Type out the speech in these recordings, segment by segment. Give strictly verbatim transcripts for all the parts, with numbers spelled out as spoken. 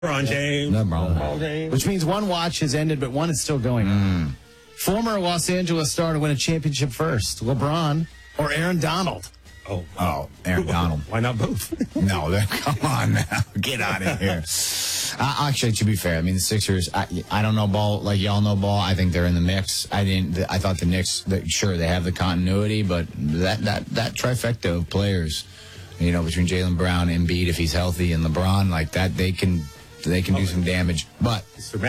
LeBron James. LeBron James. Which means one watch has ended, but one is still going on. Mm. Former Los Angeles star to win a championship first, LeBron or Aaron Donald? Oh, oh, Aaron Donald. Why not both? No, come on now. Get out of here. Uh, actually, to be fair, I mean, the Sixers, I, I don't know ball like y'all know ball. I think they're in the mix. I didn't. I thought the Knicks, the, sure, they have the continuity, but that, that, that trifecta of players, you know, between Jaylen Brown, Embiid, if he's healthy, and LeBron, like that, they can they can do some damage. But,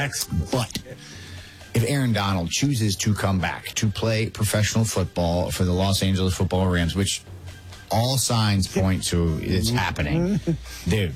but if Aaron Donald chooses to come back to play professional football for the Los Angeles Football Rams, which all signs point to it's happening, dude,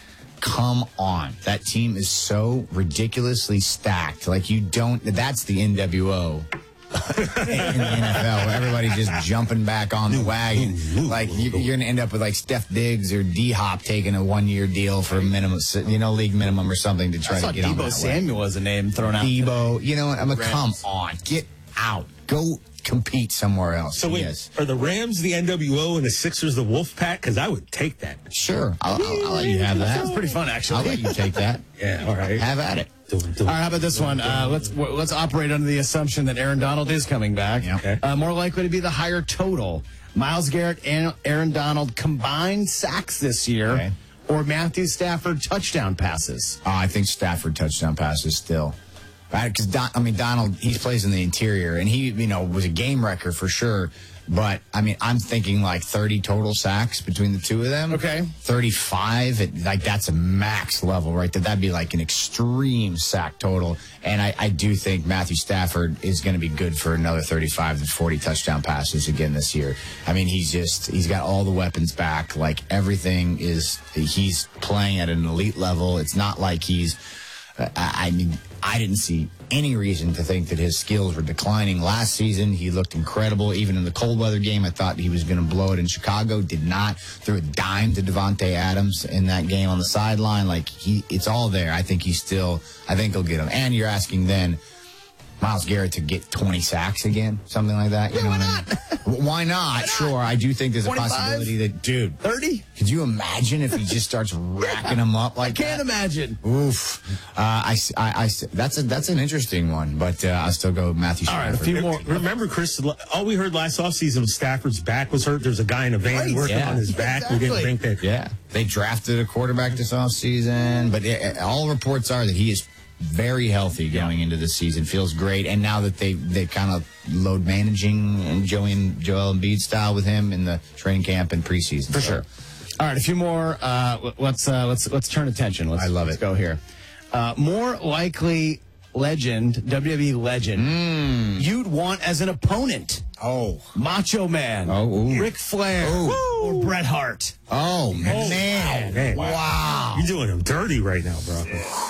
come on. That team is so ridiculously stacked. Like, you don't, that's the N W O in the N F L, where everybody's just jumping back on the wagon. Like, you, you're going to end up with, like, Steph Diggs or D-Hop taking a one-year deal for a minimum, you know, league minimum or something to try to get on that way. Debo Samuel as a name thrown out. Debo, you know what? I'm like, come on. Get out. Go compete somewhere else. So wait, yes. Are the Rams the N W O and the Sixers the Wolf Pack? Because I would take that. Sure. I'll, I'll, I'll let you have that. That's pretty fun, actually. I'll let you take that. Yeah, all right. Have at it. Do it, do it. All right, how about this one? Uh, let's let's operate under the assumption that Aaron Donald is coming back. Yeah. Okay. Uh, more likely to be the higher total. Myles Garrett and Aaron Donald combined sacks this year, Okay. or Matthew Stafford touchdown passes. Oh, I think Stafford touchdown passes still. Because, Don, I mean, Donald, he plays in the interior, and he, you know, was a game wrecker for sure. But, I mean, I'm thinking like thirty total sacks between the two of them. Okay. thirty-five, it, like that's a max level, right? That that'd be like an extreme sack total. And I, I do think Matthew Stafford is going to be good for another thirty-five to forty touchdown passes again this year. I mean, he's just, he's got all the weapons back. Like, everything is, he's playing at an elite level. It's not like he's, I, I mean, I didn't see any reason to think that his skills were declining. Last season, he looked incredible. Even in the cold weather game, I thought he was going to blow it in Chicago. Did not. Threw a dime to Devontae Adams in that game on the sideline. Like, he, it's all there. I think he's still, I think he'll get him. And you're asking then Myles Garrett to get twenty sacks again, something like that. You Yeah, know why what I mean? Why not? Sure, I do think there's a twenty-five? possibility that, dude, thirty? could you imagine if he just starts racking them up like I can't that? imagine. Oof. Uh, I, I, I, that's, a, that's an interesting one, but uh, I'll still go with Matthew All right, Stafford. a few more. Remember, Chris, all we heard last offseason was Stafford's back was hurt. There's a guy in a van Right, working yeah. on his back. Exactly. We didn't think that. Yeah. They drafted a quarterback this offseason, but it, all reports are that he is very healthy going into this season. Feels great. And now that they, they kind of load managing and Joey and Joel Embiid style with him in the training camp and preseason. For So, sure. All right, a few more. Uh, let's uh, let's let's turn attention. Let's, I love let's it. go here. Uh, more likely legend, W W E legend, Mm. you'd want as an opponent. Oh. Macho Man, Oh, ooh. Ric Flair, or Bret Hart. Oh, man. man. Wow. You're doing him dirty right now, bro.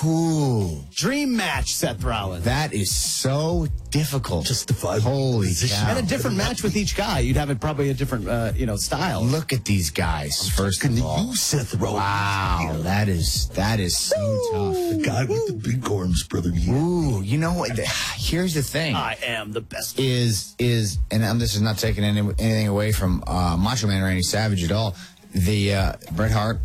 Cool. Dream match, Seth Rollins. That is so difficult. Justified. Holy Position. cow. And a different match with each guy. You'd have it probably a different, uh, you know, style. Look at these guys, first of all. Seth Rollins. Wow, that is that is so tough. Guy with the big arms, brother. Ooh, you know what? Here's the thing: I am the best. is is and um, this is not taking any, anything away from uh, Macho Man or Randy Savage at all. The uh, Bret Hart,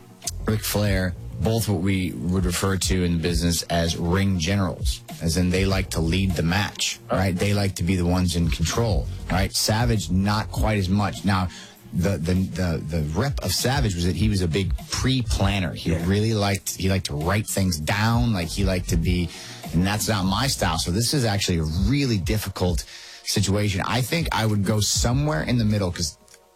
Ric Flair, both what we would refer to in the business as ring generals, as in they like to lead the match, right? They like to be the ones in control, right? Savage, not quite as much. Now, the the the, the rep of Savage was that he was a big pre-planner. He Yeah. really liked he liked to write things down, like he liked to be, and that's not my style. So this is actually a really difficult situation. I think I would go somewhere in the middle because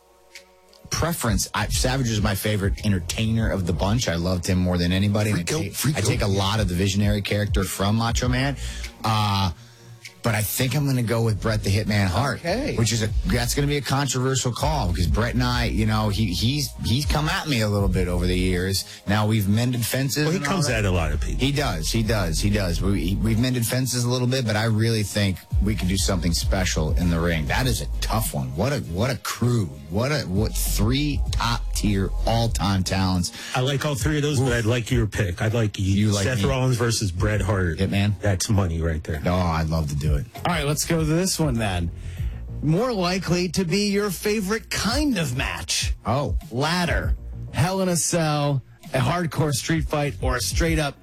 preference, I, Savage is my favorite entertainer of the bunch. I loved him more than anybody. And I, Freak out, take, freak I take a out. lot of the visionary character from Macho Man. Uh, but I think I'm going to go with Bret the Hitman Hart, Okay. which is a that's going to be a controversial call because Bret and I, you know, he he's he's come at me a little bit over the years. Now we've mended fences. Well, he and all comes that. at a lot of people. He does. He does. He does. We, we've mended fences a little bit, but I really think we can do something special in the ring. That is a tough one. What a what a crew. What a what three top tier all time talents. I like all three of those, but I'd like your pick. I'd like you, You like Seth me. Rollins versus Bret Hart. Hitman? That's money right there. Oh, I'd love to do it. All right, let's go to this one then. More likely to be your favorite kind of match. Oh, Ladder, Hell in a Cell, a hardcore street fight or a straight up